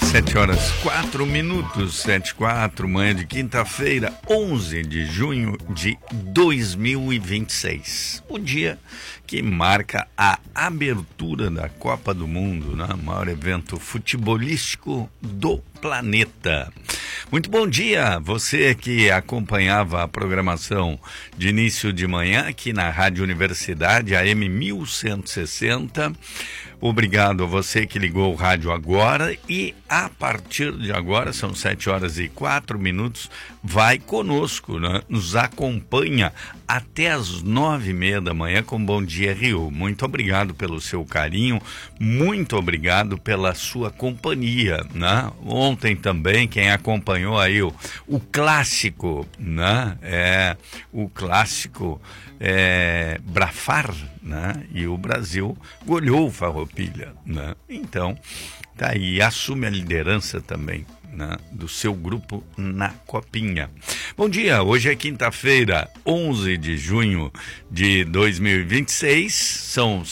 7h04, 7h04, manhã de quinta-feira, 11 de junho de 2026. O dia que marca a abertura da Copa do Mundo, né? O maior evento futebolístico do planeta. Muito bom dia, você que acompanhava a programação de início de manhã aqui na Rádio Universidade, AM 1160. Obrigado a você que ligou o rádio agora e a partir de agora, são 7h04, vai conosco, né? Nos acompanha até as 9h30 da manhã com Bom Dia Rio. Muito obrigado pelo seu carinho, muito obrigado pela sua companhia, né? Ontem também, quem acompanhou aí o clássico, né? O clássico Brafar, né? E o Brasil goleou o Farroupilha, né? Então, tá aí, assume a liderança também, né, do seu grupo na Copinha. Bom dia, hoje é quinta-feira, 11 de junho de 2026, são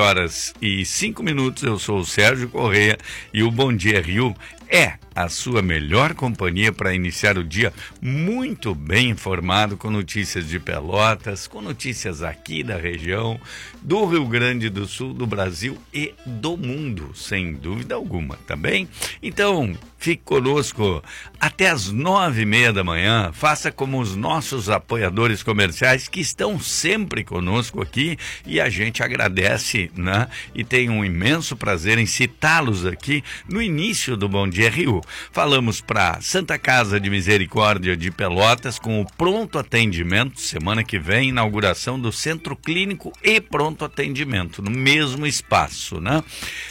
7h05, eu sou o Sérgio Correia e o Bom Dia Rio é a sua melhor companhia para iniciar o dia muito bem informado, com notícias de Pelotas, com notícias aqui da região, do Rio Grande do Sul, do Brasil e do mundo, sem dúvida alguma, tá bem? Então, fique conosco até as 9h30 da manhã, faça como os nossos apoiadores comerciais que estão sempre conosco aqui e a gente agradece, né? E tem um imenso prazer em citá-los aqui no início do Bom Dia Rio. Falamos para Santa Casa de Misericórdia de Pelotas com o pronto atendimento, semana que vem, inauguração do Centro Clínico e pronto atendimento, no mesmo espaço, né?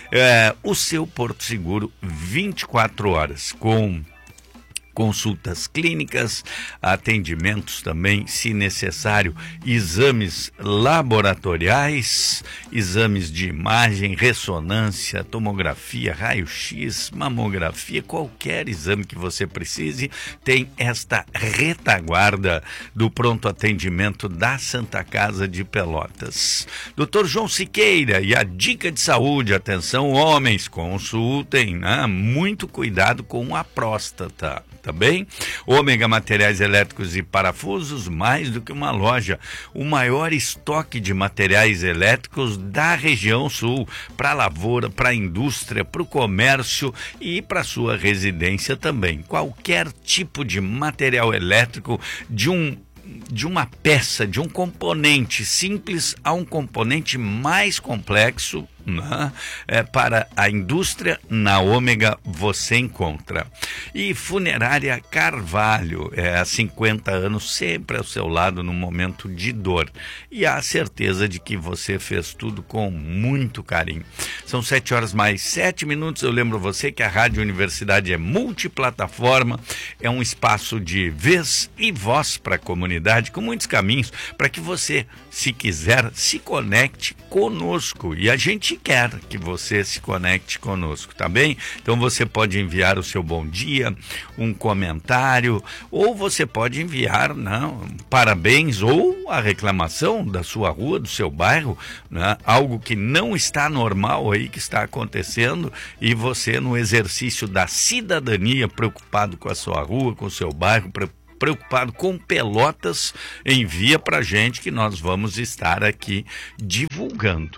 O seu Porto Seguro, 24 horas, com consultas clínicas, atendimentos também, se necessário, exames laboratoriais, exames de imagem, ressonância, tomografia, raio-x, mamografia, qualquer exame que você precise, tem esta retaguarda do pronto atendimento da Santa Casa de Pelotas. Dr. João Siqueira e a dica de saúde, atenção homens, consultem, né? Muito cuidado com a próstata. Tá bem? Ômega Materiais Elétricos e Parafusos, mais do que uma loja, o maior estoque de materiais elétricos da região sul, para a lavoura, para a indústria, para o comércio e para sua residência também. Qualquer tipo de material elétrico, de uma peça, de um componente simples a um componente mais complexo, né? Para a indústria, na Ômega você encontra. E Funerária Carvalho, há 50 anos, sempre ao seu lado no momento de dor. E há a certeza de que você fez tudo com muito carinho. São 7h mais 7, eu lembro você que a Rádio Universidade é multiplataforma, é um espaço de vez e voz para a comunidade, com muitos caminhos, para que você, se quiser, se conecte conosco. E a gente quer que você se conecte conosco, tá bem? Então você pode enviar o seu bom dia, um comentário, ou você pode enviar, né, parabéns ou a reclamação da sua rua, do seu bairro, né, algo que não está normal aí, que está acontecendo, e você, no exercício da cidadania, preocupado com a sua rua, com o seu bairro, preocupado com Pelotas, envia pra gente que nós vamos estar aqui divulgando.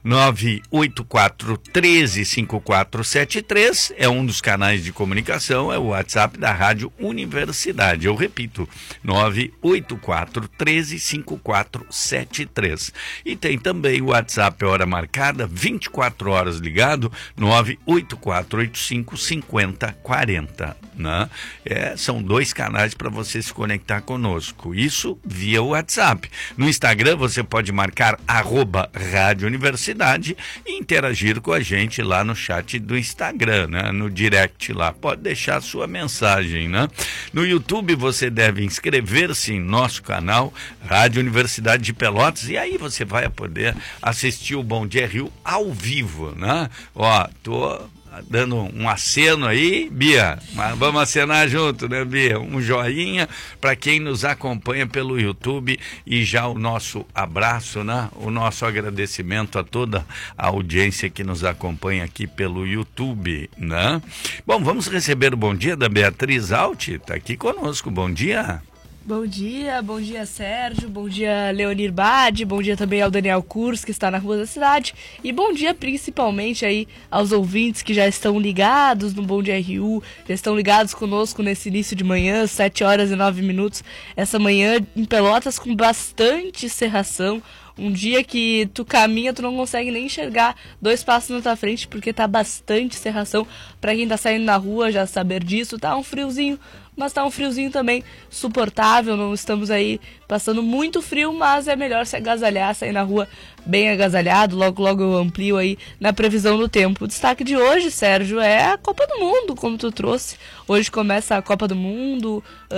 984-135473 é um dos canais de comunicação, é o WhatsApp da Rádio Universidade. Eu repito, 984-135473. E tem também o WhatsApp Hora Marcada, 24 horas ligado, 984855040. Né? São dois canais para você se conectar conosco, isso via WhatsApp. No Instagram você pode marcar @Rádio Universidade e interagir com a gente lá no chat do Instagram, né? No direct lá, pode deixar a sua mensagem, né? No YouTube você deve inscrever-se em nosso canal Rádio Universidade de Pelotas e aí você vai poder assistir o Bom Dia Rio ao vivo, né? Tô dando um aceno aí, Bia. Mas vamos acenar junto, né, Bia? Um joinha para quem nos acompanha pelo YouTube e já o nosso abraço, né? O nosso agradecimento a toda a audiência que nos acompanha aqui pelo YouTube, né? Bom, vamos receber o bom dia da Beatriz Alt, tá aqui conosco. Bom dia. Bom dia Sérgio, bom dia Leonir Bade, bom dia também ao Daniel Kurz, que está na Rua da Cidade, e bom dia principalmente aí aos ouvintes que já estão ligados no Bom Dia RU, já estão ligados conosco nesse início de manhã, 7h09, essa manhã em Pelotas com bastante cerração. Um dia que tu caminha, tu não consegue nem enxergar 2 passos na tua frente, porque tá bastante cerração. Pra quem tá saindo na rua já saber disso, tá um friozinho, mas tá um friozinho também suportável. Não estamos aí passando muito frio, mas é melhor se agasalhar, sair na rua bem agasalhado. Logo, logo eu amplio aí na previsão do tempo. O destaque de hoje, Sérgio, é a Copa do Mundo, como tu trouxe. Hoje começa a Copa do Mundo,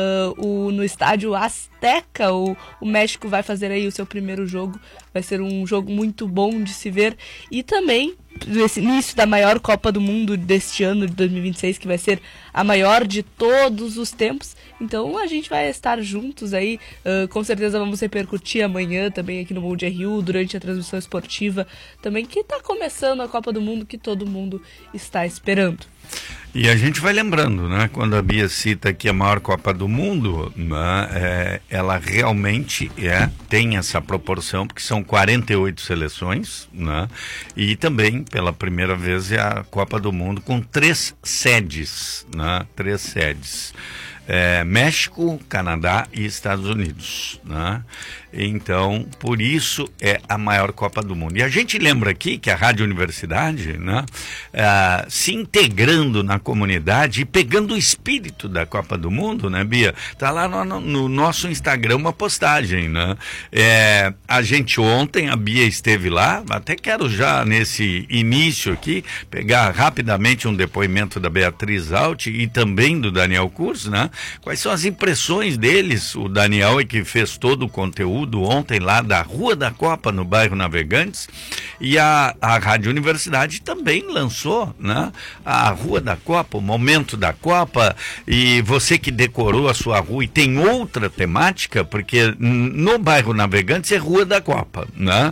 no estádio Azteca. O México vai fazer aí o seu primeiro jogo. Vai ser um jogo muito bom de se ver. E também, nesse início da maior Copa do Mundo deste ano, de 2026, que vai ser a maior de todos os tempos. Então a gente vai estar juntos aí. Com certeza vamos repercutir amanhã também aqui no Bom Dia RU, durante a transmissão esportiva também, que está começando a Copa do Mundo, que todo mundo está esperando. E a gente vai lembrando, né? Quando a Bia cita aqui a maior Copa do Mundo, né, ela realmente tem essa proporção, porque são 48 seleções, né? E também, pela primeira vez, é a Copa do Mundo com 3 sedes, né? 3 sedes. México, Canadá e Estados Unidos, né? Então, por isso é a maior Copa do Mundo. E a gente lembra aqui que a Rádio Universidade, né, se integrando na comunidade e pegando o espírito da Copa do Mundo, né, Bia? Tá lá no nosso Instagram uma postagem, né? A gente ontem, a Bia esteve lá, até quero já nesse início aqui, pegar rapidamente um depoimento da Beatriz Alt e também do Daniel Kurz, né? Quais são as impressões deles? O Daniel é que fez todo o conteúdo ontem lá da Rua da Copa, no bairro Navegantes, e a Rádio Universidade também lançou, né, a Rua da Copa, o momento da Copa. E você que decorou a sua rua e tem outra temática, porque no bairro Navegantes é Rua da Copa, né?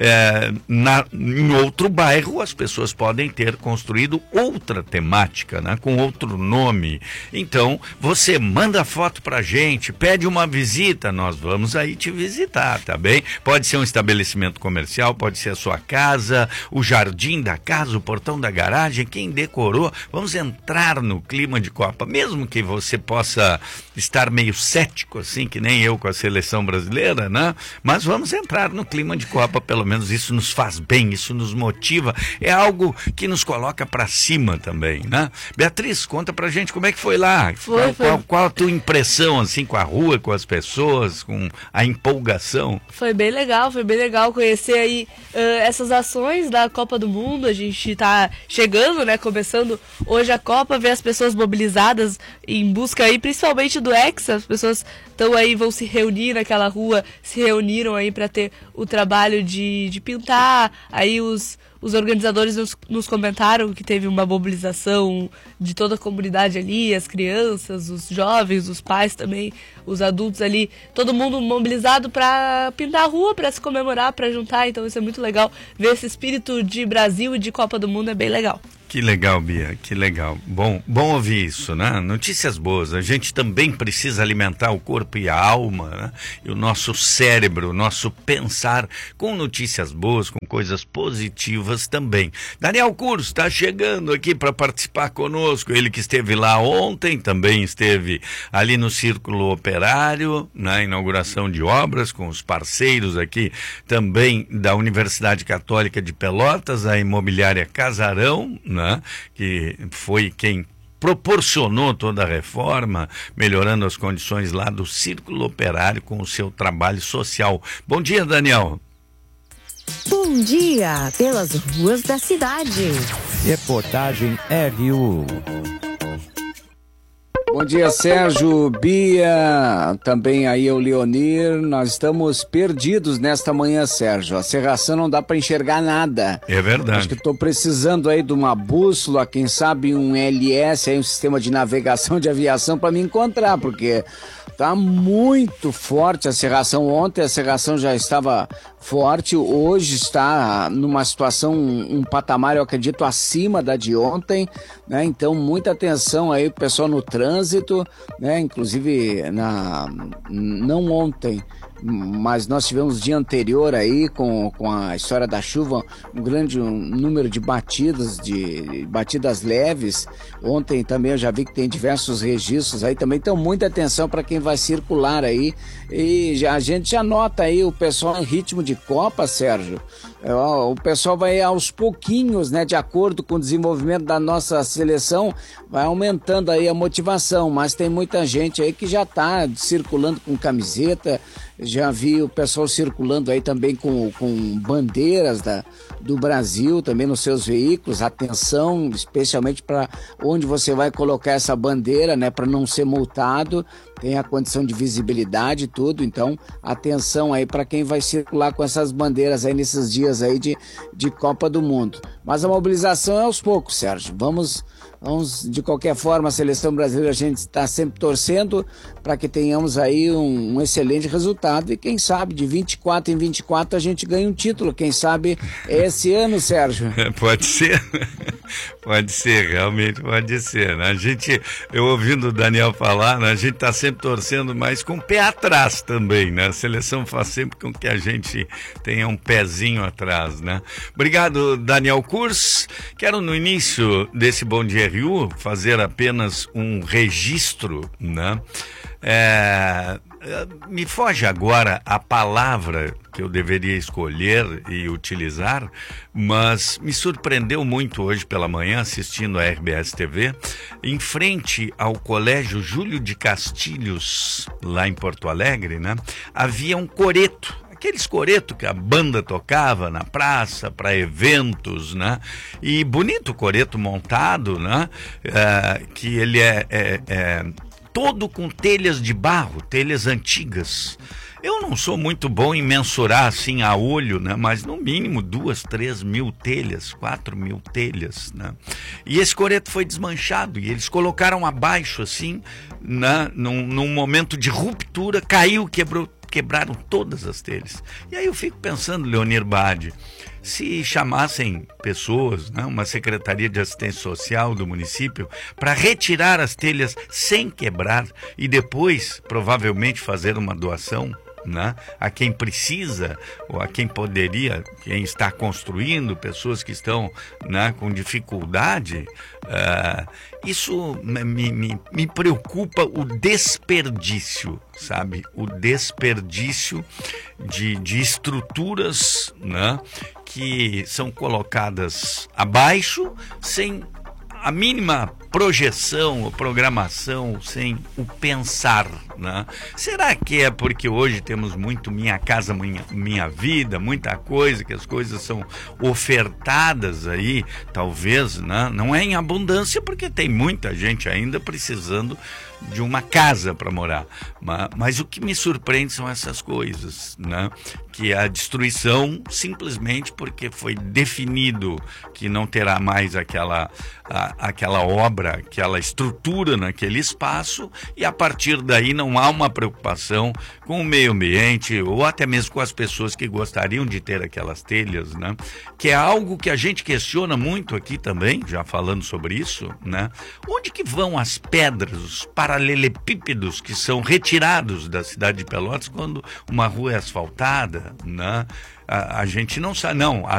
Em outro bairro as pessoas podem ter construído outra temática, né, com outro nome. Então você manda foto pra gente, pede uma visita, nós vamos aí te visitar, tá bem? Pode ser um estabelecimento comercial, pode ser a sua casa, o jardim da casa, o portão da garagem, quem decorou. Vamos entrar no clima de Copa, mesmo que você possa estar meio cético, assim, que nem eu com a seleção brasileira, né? Mas vamos entrar no clima de Copa, pelo menos isso nos faz bem, isso nos motiva, é algo que nos coloca pra cima também, né? Beatriz, conta pra gente como é que foi lá. Qual a tua impressão, assim, com a rua, com as pessoas, com a empolgação? Foi bem legal conhecer aí essas ações da Copa do Mundo. A gente tá chegando, né, começando hoje a Copa, ver as pessoas mobilizadas em busca aí, principalmente do Hexa. As pessoas estão aí, vão se reunir naquela rua, se reuniram aí para ter o trabalho de pintar. Aí os organizadores nos comentaram que teve uma mobilização de toda a comunidade ali, as crianças, os jovens, os pais também, os adultos ali, todo mundo mobilizado para pintar a rua, para se comemorar, para juntar. Então isso é muito legal, ver esse espírito de Brasil e de Copa do Mundo é bem legal. Que legal, Bia, que legal. Bom ouvir isso, né? Notícias boas. A gente também precisa alimentar o corpo e a alma, né? E o nosso cérebro, o nosso pensar com notícias boas, com coisas positivas também. Daniel Kurz está chegando aqui para participar conosco. Ele que esteve lá ontem, também esteve ali no Círculo Operário, na inauguração de obras, com os parceiros aqui também da Universidade Católica de Pelotas, a imobiliária Casarão, né? Que foi quem proporcionou toda a reforma, melhorando as condições lá do Círculo Operário com o seu trabalho social. Bom dia, Daniel. Bom dia pelas ruas da cidade. Reportagem RU. Bom dia, Sérgio, Bia, também aí o Leonir. Nós estamos perdidos nesta manhã, Sérgio. A cerração não dá para enxergar nada. É verdade. Acho que estou precisando aí de uma bússola, quem sabe um LS, aí um sistema de navegação de aviação para me encontrar, porque tá muito forte a cerração. Ontem a cerração já estava forte, hoje está numa situação, um patamar, eu acredito, acima da de ontem, né? Então, muita atenção aí, pessoal no trânsito, né? Inclusive, não ontem, mas nós tivemos dia anterior aí, com a história da chuva, um grande número de batidas leves. Ontem também eu já vi que tem diversos registros aí também, então muita atenção para quem vai circular aí, e a gente já nota aí o pessoal em ritmo de Copa, Sérgio. O pessoal vai aos pouquinhos, né, de acordo com o desenvolvimento da nossa seleção, vai aumentando aí a motivação, mas tem muita gente aí que já está circulando com camiseta. Já vi o pessoal circulando aí também com bandeiras do Brasil também nos seus veículos. Atenção, especialmente para onde você vai colocar essa bandeira, né, para não ser multado. Tem a condição de visibilidade e tudo, então atenção aí para quem vai circular com essas bandeiras aí nesses dias aí de Copa do Mundo. Mas a mobilização é aos poucos, Sérgio. Vamos, de qualquer forma, a seleção brasileira, a gente está sempre torcendo para que tenhamos aí um excelente resultado, e quem sabe de 24 em 24 a gente ganha um título, quem sabe esse ano, Sérgio. Pode ser, realmente pode ser, né? Eu ouvindo o Daniel falar, né, a gente está sempre torcendo, mas com o pé atrás também, né? A seleção faz sempre com que a gente tenha um pezinho atrás, né? Obrigado, Daniel Kurs. Quero no início desse Bom Dia RU fazer apenas um registro, né? Me foge agora a palavra que eu deveria escolher e utilizar, mas me surpreendeu muito hoje pela manhã, assistindo a RBS TV, em frente ao Colégio Júlio de Castilhos, lá em Porto Alegre, né? Havia um coreto. Aqueles coretos que a banda tocava na praça para eventos, né? E bonito coreto montado, né? Que ele é todo com telhas de barro, telhas antigas. Eu não sou muito bom em mensurar assim a olho, né? Mas no mínimo 2, 3 mil telhas, 4 mil telhas, né? E esse coreto foi desmanchado e eles colocaram abaixo assim, né? Num momento de ruptura, caiu, quebraram todas as telhas. E aí eu fico pensando, Leonir Bade, se chamassem pessoas, né, uma secretaria de assistência social do município, para retirar as telhas sem quebrar e depois provavelmente fazer uma doação, né, a quem precisa, ou a quem poderia, quem está construindo, pessoas que estão, né, com dificuldade, isso me preocupa, o desperdício, sabe? O desperdício de estruturas, né, que são colocadas abaixo, sem a mínima projeção ou programação, sem o pensar, né? Será que é porque hoje temos muito Minha Casa Minha Vida, muita coisa, que as coisas são ofertadas aí, talvez, né? Não é em abundância, porque tem muita gente ainda precisando de uma casa para morar, mas o que me surpreende são essas coisas, né? Que a destruição, simplesmente porque foi definido que não terá mais aquela obra, aquela estrutura naquele espaço, e a partir daí não há uma preocupação com o meio ambiente ou até mesmo com as pessoas que gostariam de ter aquelas telhas, né? Que é algo que a gente questiona muito aqui também, já falando sobre isso, né? Onde que vão as pedras, os paralelepípedos que são retirados da cidade de Pelotas quando uma rua é asfaltada, né? A gente não sabe, não.